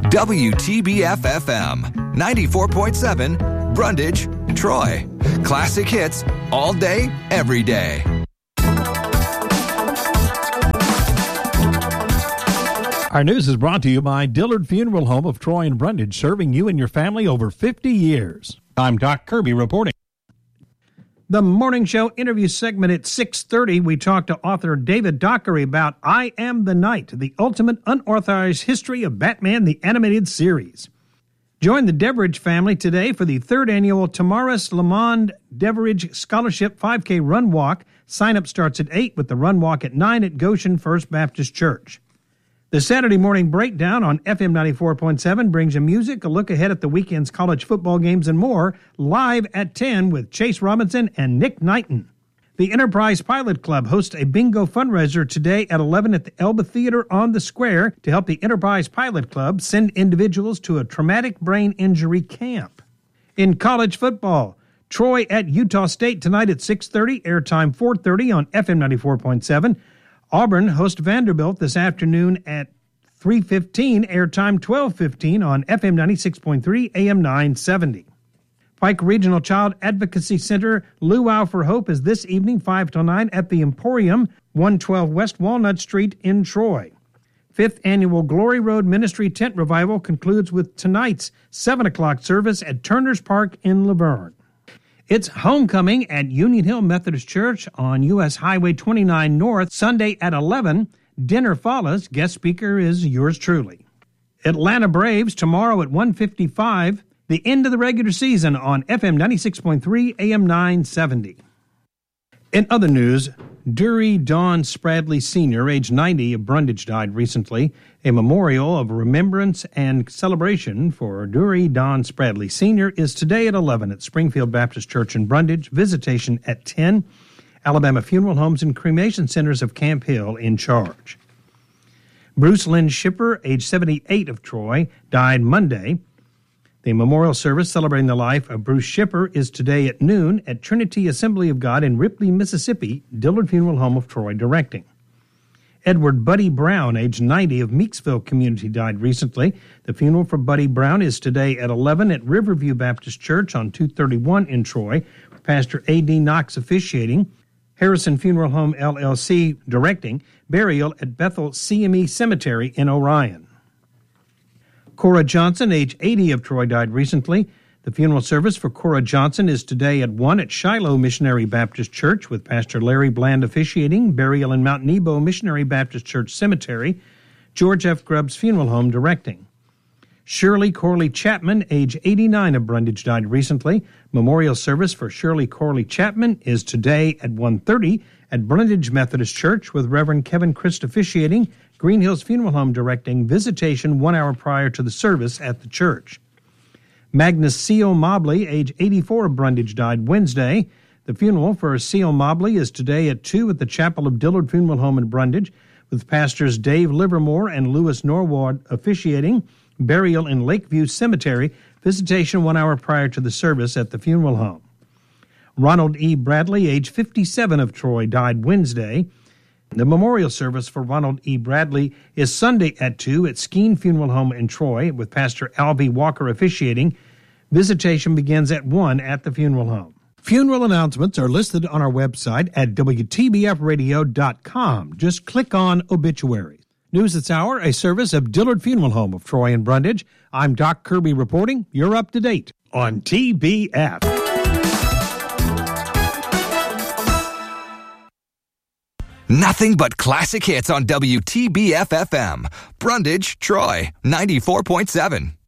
WTBF-FM, 94.7, Brundage, Troy. Classic hits all day, every day. Our news is brought to you by Dillard Funeral Home of Troy and Brundage, serving you and your family over 50 years. I'm Doc Kirby reporting. The morning show interview segment at 6:30, we talk to author David Dockery about I Am the Knight, the ultimate unauthorized history of Batman the Animated Series. Join the Deveridge family today for the third annual Tamaris Lamond Deveridge Scholarship 5K Run Walk. Sign-up starts at 8 with the run walk at 9 at Goshen First Baptist Church. The Saturday morning breakdown on FM 94.7 brings you music, a look ahead at the weekend's college football games, and more, live at 10 with Chase Robinson and Nick Knighton. The Enterprise Pilot Club hosts a bingo fundraiser today at 11 at the Elba Theater on the Square to help the Enterprise Pilot Club send individuals to a traumatic brain injury camp. In college football, Troy at Utah State tonight at 6:30, airtime 4:30 on FM 94.7. Auburn hosts Vanderbilt this afternoon at 3:15, airtime 12:15 on FM 96.3, AM 970. Pike Regional Child Advocacy Center Luau for Hope is this evening 5 till 9 at the Emporium, 112 West Walnut Street in Troy. 5th Annual Glory Road Ministry Tent Revival concludes with tonight's 7 o'clock service at Turner's Park in Laverne. It's homecoming at Union Hill Methodist Church on U.S. Highway 29 North, Sunday at 11. Dinner follows. Guest speaker is yours truly. Atlanta Braves tomorrow at 1:55. The end of the regular season on FM 96.3, AM 970. In other news, Dury Don Spradley Sr., age 90, of Brundage, died recently. A memorial of remembrance and celebration for Dury Don Spradley Sr. is today at 11 at Springfield Baptist Church in Brundage. Visitation at 10. Alabama Funeral Homes and Cremation Centers of Camp Hill in charge. Bruce Lynn Shipper, age 78, of Troy, died Monday. The memorial service celebrating the life of Bruce Shipper is today at noon at Trinity Assembly of God in Ripley, Mississippi, Dillard Funeral Home of Troy directing. Edward Buddy Brown, age 90, of Meeksville Community, died recently. The funeral for Buddy Brown is today at 11 at Riverview Baptist Church on 231 in Troy, Pastor A.D. Knox officiating. Harrison Funeral Home, LLC, directing. Burial at Bethel CME Cemetery in Orion. Cora Johnson, age 80, of Troy, died recently. The funeral service for Cora Johnson is today at 1 at Shiloh Missionary Baptist Church with Pastor Larry Bland officiating. Burial in Mount Nebo Missionary Baptist Church Cemetery. George F. Grubbs Funeral Home directing. Shirley Corley Chapman, age 89, of Brundage, died recently. Memorial service for Shirley Corley Chapman is today at 1:30 at Brundage Methodist Church with Reverend Kevin Christ officiating. Green Hills Funeral Home directing. Visitation 1 hour prior to the service at the church. Magnus Seal Mobley, age 84, of Brundage, died Wednesday. The funeral for Seal Mobley is today at 2 at the Chapel of Dillard Funeral Home in Brundage, with pastors Dave Livermore and Louis Norwood officiating. Burial in Lakeview Cemetery. Visitation 1 hour prior to the service at the funeral home. Ronald E. Bradley, age 57, of Troy, died Wednesday. The memorial service for Ronald E. Bradley is Sunday at 2 at Skeen Funeral Home in Troy, with Pastor Albie Walker officiating. Visitation begins at 1 at the funeral home. Funeral announcements are listed on our website at WTBFradio.com. Just click on Obituaries. News This Hour, a service of Dillard Funeral Home of Troy and Brundage. I'm Doc Kirby reporting. You're up to date on TBF. Nothing but classic hits on WTBF-FM. Brundage, Troy, 94.7.